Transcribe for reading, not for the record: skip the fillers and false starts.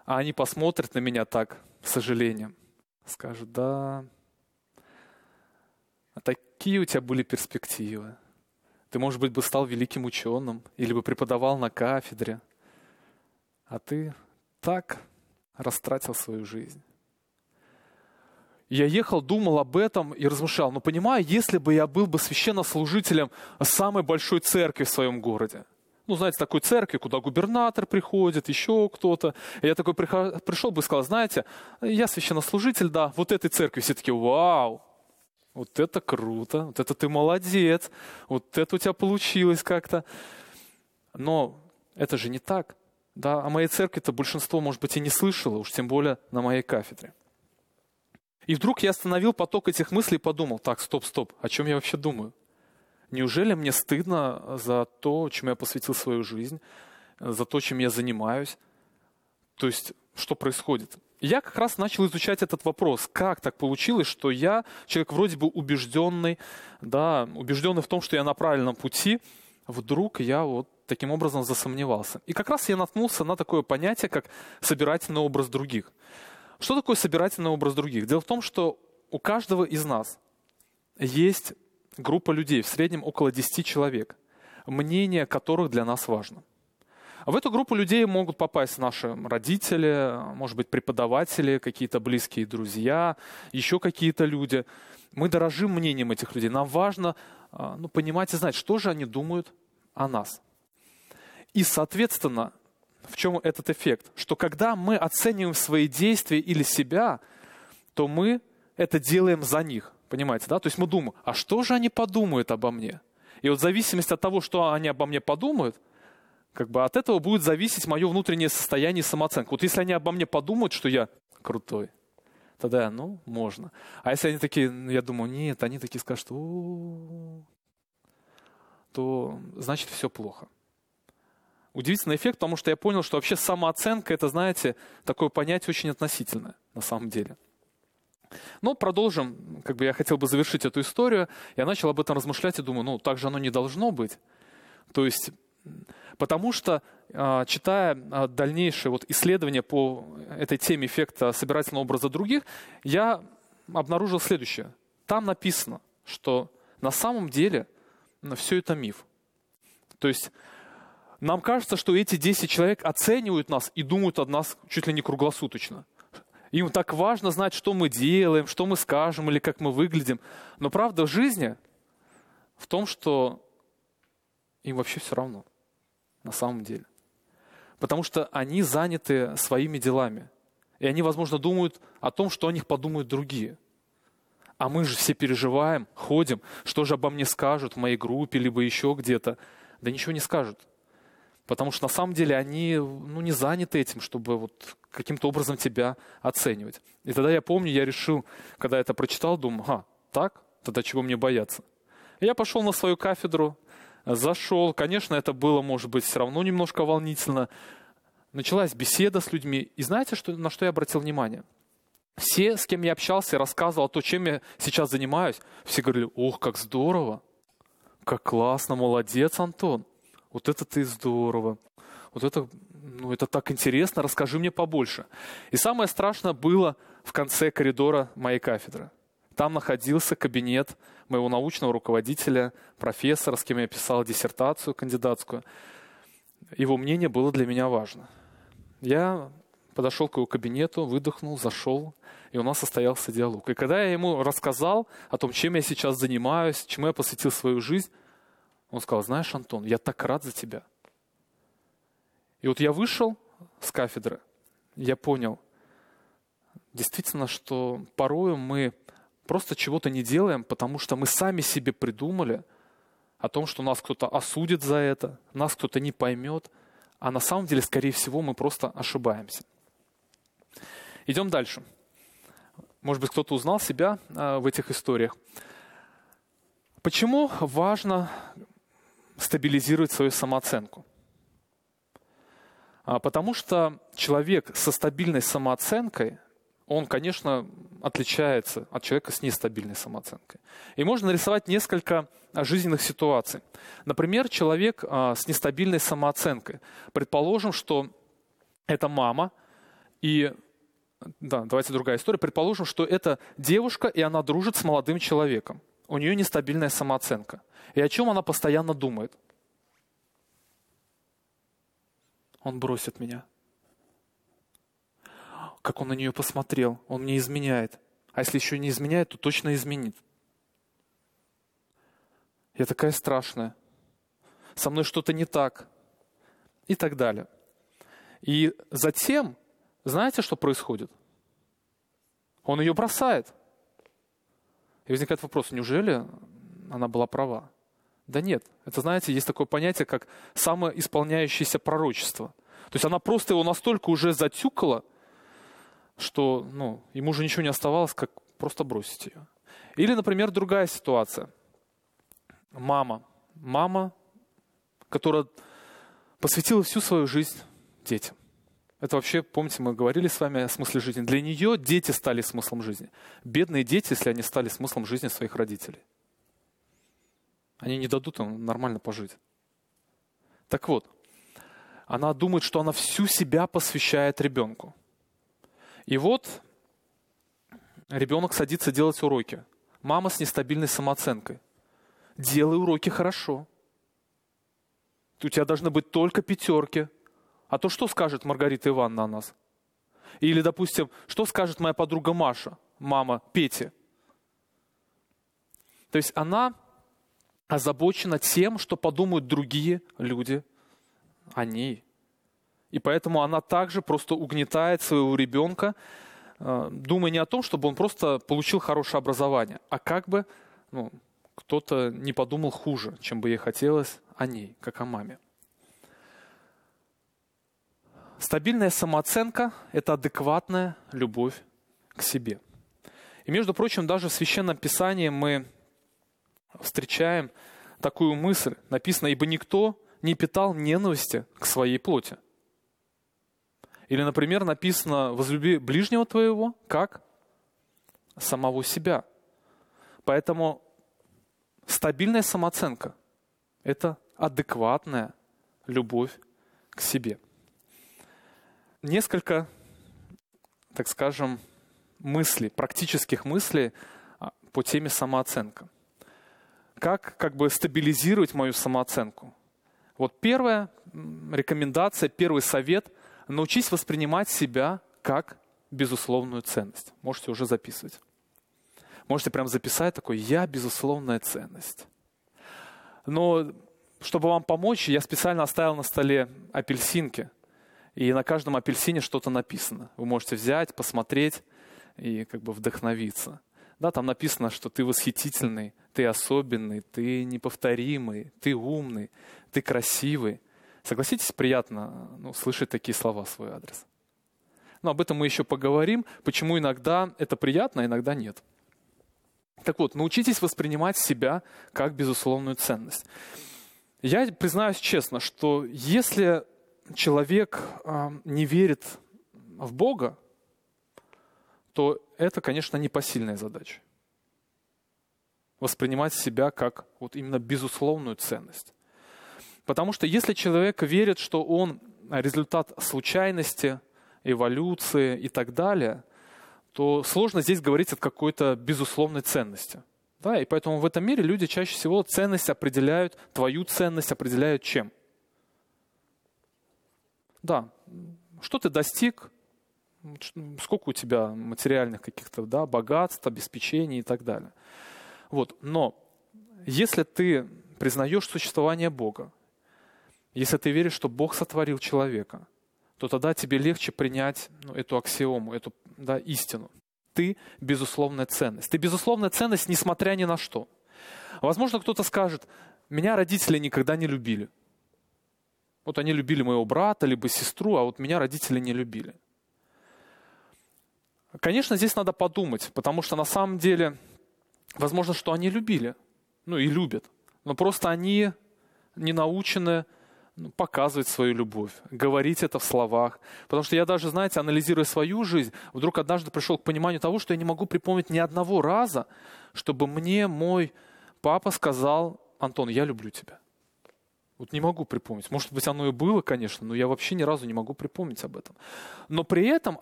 А они посмотрят на меня так, с сожалением, скажут: да, а такие у тебя были перспективы. Ты, может быть, бы стал великим ученым или бы преподавал на кафедре, а ты так растратил свою жизнь. Я ехал, думал об этом и размышлял. Но понимаю, если бы я был бы священнослужителем самой большой церкви в своем городе, ну, знаете, такой церкви, куда губернатор приходит, еще кто-то. И я такой пришел бы и сказал: знаете, я священнослужитель, да, вот этой церкви. Все таки: вау, вот это круто, вот это ты молодец, вот это у тебя получилось как-то. Но это же не так. Да, о моей церкви-то большинство, может быть, и не слышало, уж тем более на моей кафедре. И вдруг я остановил поток этих мыслей и подумал: так, стоп, о чем я вообще думаю? Неужели мне стыдно за то, чем я посвятил свою жизнь, за то, чем я занимаюсь? То есть, что происходит? Я как раз начал изучать этот вопрос. Как так получилось, что я, человек вроде бы убежденный, да, убежденный в том, что я на правильном пути, вдруг я вот таким образом засомневался. И как раз я наткнулся на такое понятие, как собирательный образ других. Что такое собирательный образ других? Дело в том, что у каждого из нас есть группа людей, в среднем около 10 человек, мнение которых для нас важно. В эту группу людей могут попасть наши родители, может быть, преподаватели, какие-то близкие друзья, еще какие-то люди. Мы дорожим мнением этих людей. Нам важно понимать и знать, что же они думают о нас. И, соответственно, в чем этот эффект? Что когда мы оцениваем свои действия или себя, то мы это делаем за них. Понимаете, да? То есть мы думаем: а что же они подумают обо мне? И вот в зависимости от того, что они обо мне подумают, от этого будет зависеть мое внутреннее состояние и самооценка. Вот если они обо мне подумают, что я крутой, тогда, можно. А если они такие, я думаю: нет, они такие скажут: то значит все плохо. Удивительный эффект, потому что я понял, что вообще самооценка — это, знаете, такое понятие очень относительное на самом деле. Но продолжим. Я хотел бы завершить эту историю. Я начал об этом размышлять и думаю: так же оно не должно быть. То есть, потому что, читая дальнейшие исследования по этой теме эффекта собирательного образа других, я обнаружил следующее. Там написано, что на самом деле все это миф. То есть нам кажется, что эти 10 человек оценивают нас и думают о нас чуть ли не круглосуточно. Им так важно знать, что мы делаем, что мы скажем или как мы выглядим. Но правда в жизни в том, что им вообще все равно на самом деле. Потому что они заняты своими делами. И они, возможно, думают о том, что о них подумают другие. А мы же все переживаем, ходим, что же обо мне скажут в моей группе, либо еще где-то. Да ничего не скажут. Потому что на самом деле они не заняты этим, чтобы каким-то образом тебя оценивать. И тогда я помню, я решил, когда я это прочитал, думаю: так? Тогда чего мне бояться? И я пошел на свою кафедру, зашел. Конечно, это было, может быть, все равно немножко волнительно. Началась беседа с людьми. И знаете, на что я обратил внимание? Все, с кем я общался, рассказывал о том, чем я сейчас занимаюсь, все говорили: ох, как здорово, как классно, молодец, Антон. Вот это ты здорово. Вот это так интересно, расскажи мне побольше. И самое страшное было в конце коридора моей кафедры. Там находился кабинет моего научного руководителя, профессора, с кем я писал диссертацию кандидатскую. Его мнение было для меня важно. Я подошел к его кабинету, выдохнул, зашел, и у нас состоялся диалог. И когда я ему рассказал о том, чем я сейчас занимаюсь, чему я посвятил свою жизнь, он сказал: знаешь, Антон, я так рад за тебя. И я вышел с кафедры, я понял, действительно, что порою мы просто чего-то не делаем, потому что мы сами себе придумали о том, что нас кто-то осудит за это, нас кто-то не поймет, а на самом деле, скорее всего, мы просто ошибаемся. Идем дальше. Может быть, кто-то узнал себя в этих историях. Почему важно стабилизировать свою самооценку? Потому что человек со стабильной самооценкой, он, конечно, отличается от человека с нестабильной самооценкой. И можно нарисовать несколько жизненных ситуаций. Например, человек с нестабильной самооценкой. Предположим, что это мама, И, да, давайте другая история. Предположим, что это девушка, и она дружит с молодым человеком. У нее нестабильная самооценка. И о чем она постоянно думает? Он бросит меня. Как он на нее посмотрел, он мне изменяет. А если еще не изменяет, то точно изменит. Я такая страшная. Со мной что-то не так. И так далее. И затем, знаете, что происходит? Он ее бросает. И возникает вопрос, неужели она была права? Да нет. Это, знаете, есть такое понятие, как самоисполняющееся пророчество. То есть она просто его настолько уже затюкала, что ему уже ничего не оставалось, как просто бросить ее. Или, например, другая ситуация. Мама, которая посвятила всю свою жизнь детям. Это вообще, помните, мы говорили с вами о смысле жизни. Для нее дети стали смыслом жизни. Бедные дети, если они стали смыслом жизни своих родителей. Они не дадут им нормально пожить. Так вот, она думает, что она всю себя посвящает ребенку. И вот ребенок садится делать уроки. Мама с нестабильной самооценкой. Делай уроки хорошо. У тебя должны быть только 5. А то что скажет Маргарита Ивановна о нас? Или, допустим, что скажет моя подруга Маша, мама Пети? То есть она озабочена тем, что подумают другие люди о ней. И поэтому она также просто угнетает своего ребенка, думая не о том, чтобы он просто получил хорошее образование, а как бы кто-то не подумал хуже, чем бы ей хотелось о ней, как о маме. Стабильная самооценка – это адекватная любовь к себе. И, между прочим, даже в Священном Писании мы встречаем такую мысль. Написано: «Ибо никто не питал ненависти к своей плоти». Или, например, написано: «Возлюби ближнего твоего, как самого себя». Поэтому стабильная самооценка – это адекватная любовь к себе. Несколько, так скажем, практических мыслей по теме самооценка. Как бы стабилизировать мою самооценку? Вот первая рекомендация, первый совет – научись воспринимать себя как безусловную ценность. Можете уже записывать. Можете прям записать такой: «Я безусловная ценность». Но чтобы вам помочь, я специально оставил на столе апельсинки. И на каждом апельсине что-то написано. Вы можете взять, посмотреть и как бы вдохновиться. Да, там написано, что ты восхитительный, ты особенный, ты неповторимый, ты умный, ты красивый. Согласитесь, приятно слышать такие слова в свой адрес. Но об этом мы еще поговорим, почему иногда это приятно, а иногда нет. Так вот, научитесь воспринимать себя как безусловную ценность. Я признаюсь честно, что если человек не верит в Бога, то это, конечно, непосильная задача. Воспринимать себя как вот именно безусловную ценность. Потому что если человек верит, что он результат случайности, эволюции и так далее, то сложно здесь говорить о какой-то безусловной ценности. Да, и поэтому в этом мире люди чаще всего ценность определяют, твою ценность определяют чем? Да, что ты достиг, сколько у тебя материальных каких-то богатств, обеспечений и так далее. Вот. Но если ты признаешь существование Бога, если ты веришь, что Бог сотворил человека, то тогда тебе легче принять эту аксиому, эту истину. Ты безусловная ценность. Ты безусловная ценность, несмотря ни на что. Возможно, кто-то скажет: меня родители никогда не любили. Вот они любили моего брата, либо сестру, а вот меня родители не любили. Конечно, здесь надо подумать, потому что на самом деле, возможно, что они любили, и любят, но просто они не научены показывать свою любовь, говорить это в словах. Потому что я даже, знаете, анализируя свою жизнь, вдруг однажды пришел к пониманию того, что я не могу припомнить ни одного раза, чтобы мне мой папа сказал: Антон, я люблю тебя. Вот не могу припомнить. Может быть, оно и было, конечно, но я вообще ни разу не могу припомнить об этом. Но при этом